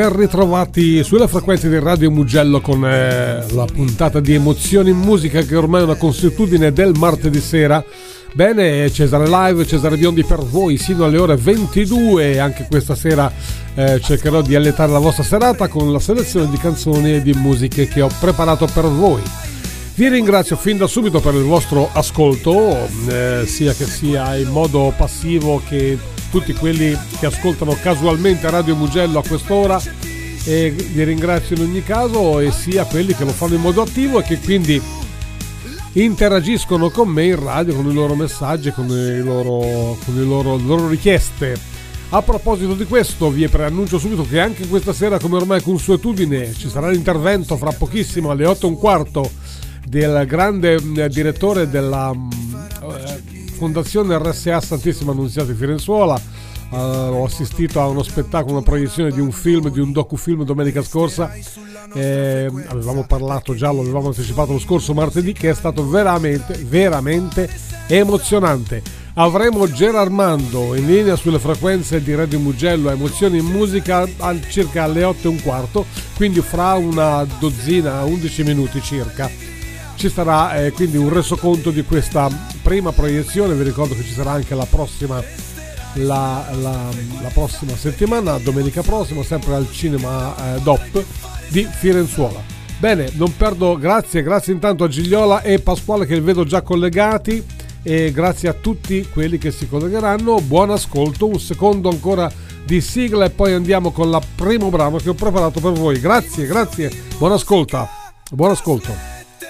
Ben ritrovati sulle frequenze di Radio Mugello con la puntata di Emozioni in Musica, che ormai è una consuetudine del martedì sera. Bene, Cesare Live, Cesare Biondi per voi sino alle ore 22. Anche questa sera cercherò di allietare la vostra serata con la selezione di canzoni e di musiche che ho preparato per voi. Vi ringrazio fin da subito per il vostro ascolto, sia che sia in modo passivo che tutti quelli che ascoltano casualmente Radio Mugello a quest'ora, e vi ringrazio in ogni caso, e sia quelli che lo fanno in modo attivo e che quindi interagiscono con me in radio con i loro messaggi, con le loro richieste. A proposito di questo, vi preannuncio subito che anche questa sera, come ormai consuetudine, ci sarà l'intervento fra pochissimo alle 8:15 del grande direttore della Fondazione RSA Santissima Annunziata di Firenzuola. Ho assistito a uno spettacolo, una proiezione di un film, di un docufilm domenica scorsa. Avevamo parlato già, lo avevamo anticipato lo scorso martedì, che è stato veramente emozionante. Avremo Gerarmando in linea sulle frequenze di Radio Mugello a Emozioni in Musica circa alle 8:15, quindi fra una dozzina, 11 minuti circa. Ci sarà quindi un resoconto di questa prima proiezione. Vi ricordo che ci sarà anche la prossima settimana, domenica prossima, sempre al Cinema DOP di Firenzuola. Bene, non perdo, grazie intanto a Gigliola e Pasquale, che vedo già collegati, e grazie a tutti quelli che si collegheranno. Buon ascolto, un secondo ancora di sigla e poi andiamo con il primo brano che ho preparato per voi. Grazie, buon ascolto.